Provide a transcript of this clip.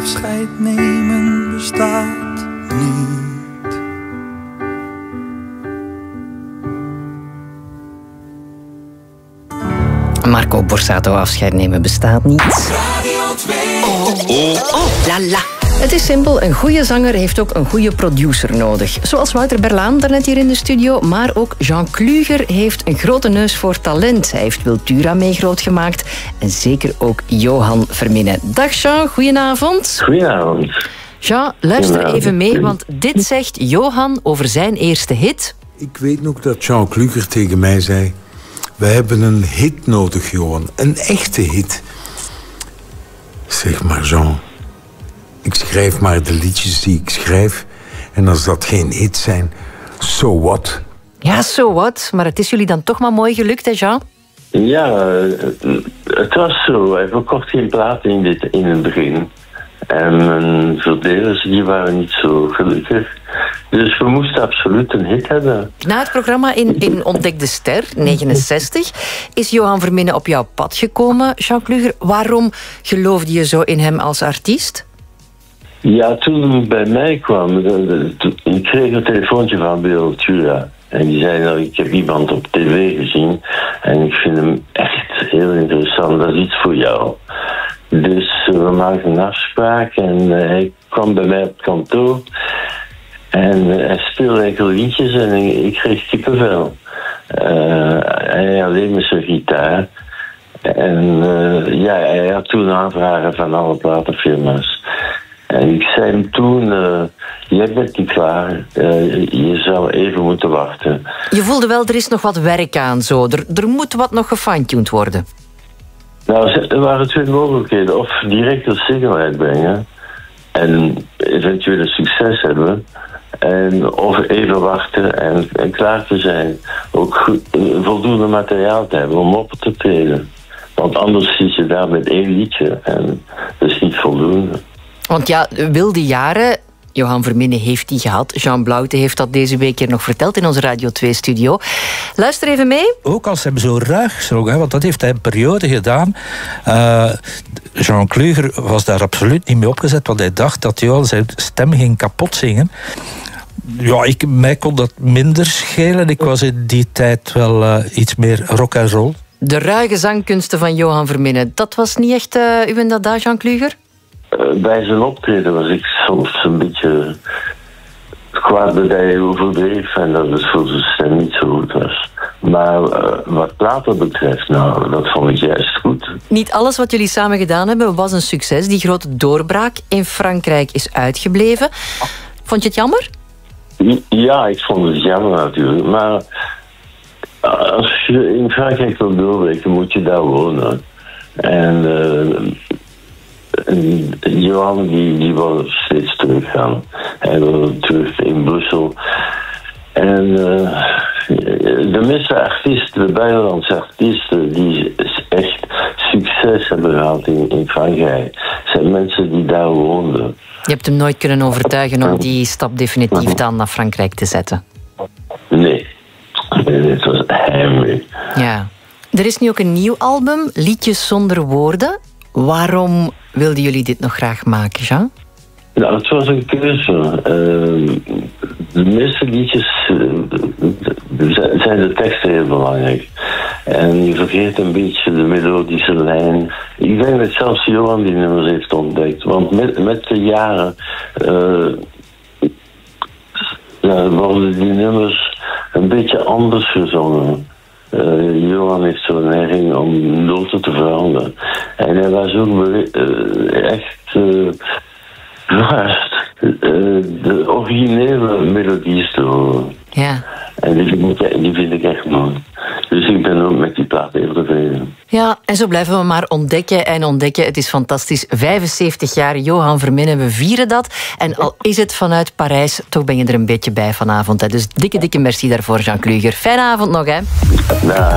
afscheid nemen bestaat niet. Marco Borsato, afscheid nemen bestaat niet. Radio 2. La la. Het is simpel, een goede zanger heeft ook een goede producer nodig. Zoals Wouter Berlaan daarnet hier in de studio, maar ook Jean Kluger heeft een grote neus voor talent. Hij heeft Wiltura mee grootgemaakt en zeker ook Johan Verminnen. Dag Jean, goedenavond. Goedenavond. Jean, luister even mee, want dit zegt Johan over zijn eerste hit. Ik weet nog dat Jean Kluger tegen mij zei: wij hebben een hit nodig, Johan. Een echte hit. Zeg maar, Jean. Ik schrijf maar de liedjes die ik schrijf. En als dat geen hit zijn, so what? Ja, so what? Maar het is jullie dan toch maar mooi gelukt, hè, Jean? Ja, het was zo. We verkochten geen platen in het begin. En mijn verdelers die waren niet zo gelukkig. Dus we moesten absoluut een hit hebben. Na het programma in Ontdek de Ster, 69, is Johan Verminnen op jouw pad gekomen. Jean Kluger, waarom geloofde je zo in hem als artiest? Ja, toen hij bij mij kwam, ik kreeg een telefoontje van Wiltura. En die zei, nou, ik heb iemand op tv gezien en ik vind hem echt heel interessant. Dat is iets voor jou. Dus we maakten een afspraak en hij kwam bij mij op het kantoor. En hij speelde enkele liedjes en ik kreeg kippenvel. Hij alleen met zijn gitaar. En ja, hij had toen aanvragen van alle platenfirma's. En ik zei hem toen, jij bent niet klaar, je zou even moeten wachten. Je voelde wel, er is nog wat werk aan zo. Er moet wat nog gefine-tuned worden. Nou, er waren twee mogelijkheden. Of direct een single uitbrengen en eventueel een succes hebben. Of even wachten en klaar te zijn. Ook voldoende materiaal te hebben om op te treden. Want anders zit je daar met één liedje en dat is niet voldoende. Want ja, wilde jaren, Johan Verminnen heeft die gehad. Jean Blauwte heeft dat deze week hier nog verteld in onze Radio 2-studio. Luister even mee. Ook als hem zo ruig gezongen, want dat heeft hij een periode gedaan. Jean Kluger was daar absoluut niet mee opgezet, want hij dacht dat Johan zijn stem ging kapot zingen. Ja, mij kon dat minder schelen. Ik was in die tijd wel iets meer rock and roll. De ruige zangkunsten van Johan Verminnen, dat was niet echt uw dada, Jean Kluger? Bij zijn optreden was ik soms een beetje kwaad dat hij overdreef en dat het voor zijn stem niet zo goed was. Maar wat platen betreft, nou, dat vond ik juist goed. Niet alles wat jullie samen gedaan hebben was een succes. Die grote doorbraak in Frankrijk is uitgebleven. Vond je het jammer? Ja, ik vond het jammer natuurlijk. Maar als je in Frankrijk wil doorbreken, moet je daar wonen. En Johan die wil steeds teruggaan. Hij wil terug in Brussel. En de meeste artiesten, de buitenlandse artiesten, die echt succes hebben gehad in Frankrijk, zijn mensen die daar woonden. Je hebt hem nooit kunnen overtuigen om die stap definitief dan naar Frankrijk te zetten? Nee, het was heimwee. Ja. Er is nu ook een nieuw album, Liedjes zonder woorden. Waarom wilden jullie dit nog graag maken, Jean? Nou, het was een keuze. De meeste liedjes zijn de teksten heel belangrijk. En je vergeet een beetje de melodische lijn. Ik denk dat zelfs Johan die nummers heeft ontdekt. Want met de jaren worden die nummers een beetje anders gezongen. Johan heeft zo'n neiging om noten te veranderen. En hij was ook echt vast de originele melodieën te horen. Ja. En die vind ik echt mooi. Dus ik ben ook met die plaat heel tevreden. Ja, en zo blijven we maar ontdekken en ontdekken. Het is fantastisch. 75 jaar Johan Verminnen, we vieren dat. En al is het vanuit Parijs, toch ben je er een beetje bij vanavond. Hè. Dus dikke merci daarvoor, Jean Kluger. Fijne avond nog, hè. Nou.